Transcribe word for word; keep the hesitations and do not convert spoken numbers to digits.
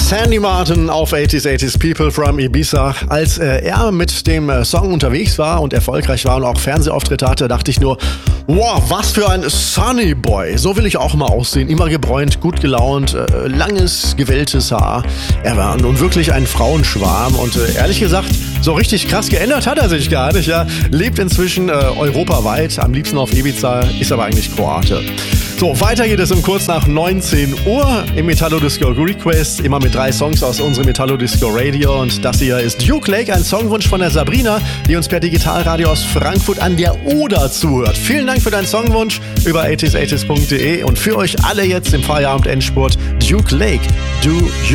Sandy Martin auf achtziger, achtziger People from Ibiza. Als äh, er mit dem äh, Song unterwegs war und erfolgreich war und auch Fernsehauftritte hatte, dachte ich nur, wow, was für ein Sunny Boy. So will ich auch mal aussehen. Immer gebräunt, gut gelaunt, äh, langes, gewelltes Haar. Er war nun wirklich ein Frauenschwarm und äh, ehrlich gesagt, so richtig krass geändert hat er sich gar nicht. Ja. Lebt inzwischen äh, europaweit, am liebsten auf Ibiza, ist aber eigentlich Kroate. So, weiter geht es um kurz nach neunzehn Uhr im Metallo Disco Request, immer mit drei Songs aus unserem Metallo Disco Radio. Und das hier ist Duke Lake, ein Songwunsch von der Sabrina, die uns per Digitalradio aus Frankfurt an der Oder zuhört. Vielen Dank für deinen Songwunsch über achtziger, achtziger punkt de und für euch alle jetzt im Feierabend-Endspurt Duke Lake, Do You.